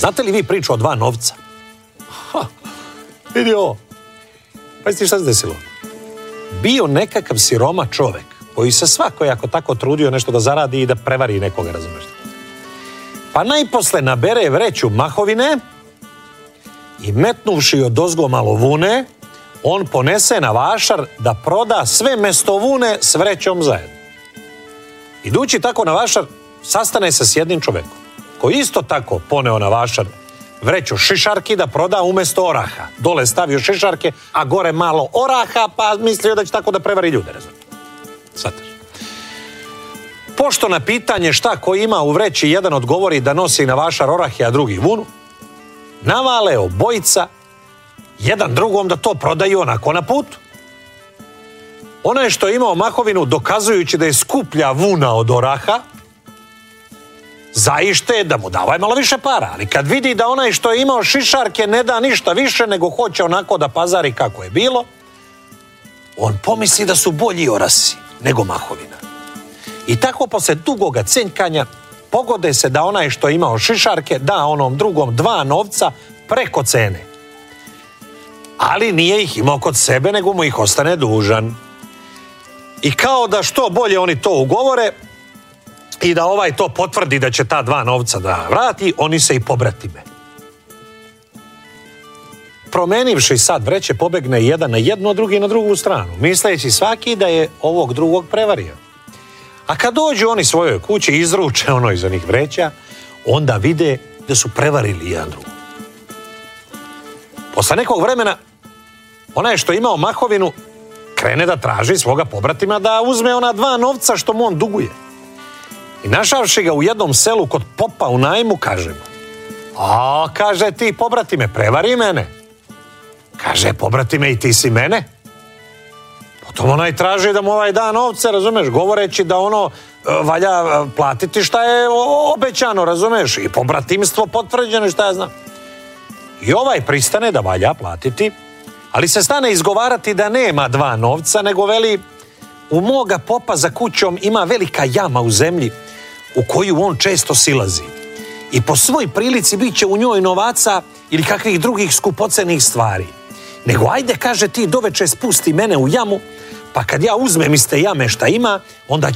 Znate li vi priču o 2 novca? Vidi ovo. Pazite šta se desilo. Bio nekakav siroma čovek koji se svakojako tako trudio nešto da zaradi i da prevari nekoga, razumeš? Pa najposle nabere vreću mahovine i metnuvši odozgo malo vune, on ponese na vašar da proda sve mesto vune s vrećom zajedno. Idući tako na vašar, sastane se s jednim čovekom, koji isto tako poneo na vašar vreću šišarki da proda umesto oraha. Dole stavio šišarke, a gore malo oraha, pa mislio da će tako da prevari ljude, razumiješ? Shvataš? Pošto na pitanje šta ko ima u vreći, jedan odgovori da nosi na vašar orahe, a drugi vunu, navale obojica jedan drugom da to prodaju onako na putu. Onaj što je imao mahovinu, dokazujući da je skuplja vuna od oraha, zaište da mu davaj malo više para, ali kad vidi da onaj što je imao šišarke ne da ništa više, nego hoće onako da pazari kako je bilo, on pomisli da su bolji orasi nego mahovina. I tako posle dugoga cenjkanja pogode se da onaj što je imao šišarke da onom drugom 2 novca preko cene. Ali nije ih imao kod sebe, nego mu ih ostane dužan. I kao da što bolje oni to ugovore i da ovaj to potvrdi da će ta 2 novca da vrati, oni se i pobratime. Promenivši sad vreće, pobegne jedan na jednu, a drugi na drugu stranu, misleći svaki da je ovog drugog prevario. A kad dođu oni svojoj kući, izruče ono iz onih vreća, onda vide da su prevarili jedan drugog. Posle nekog vremena, onaj što je imao mahovinu krene da traži svoga pobratima da uzme ona 2 novca što mu on duguje. I našavši ga u jednom selu kod popa u najmu, kaže mu: "A, kaže, ti pobratime, prevari mene." Kaže: "Pobratime, i ti si mene." Potom onaj traži da mu ovaj da novce, razumeš, govoreći da ono valja platiti šta je obećano, razumeš, i pobratimstvo potvrđeno, šta ja znam. I ovaj pristane da valja platiti, ali se stane izgovarati da nema 2 novca, nego veli: "U moga popa za kućom ima velika jama u zemlji u koju on često silazi. I po svoj prilici bit će u njoj novaca ili kakvih drugih skupocenih stvari. Nego ajde, kaže, ti doveče spusti mene u jamu, pa kad ja uzmem iz te jame šta ima, onda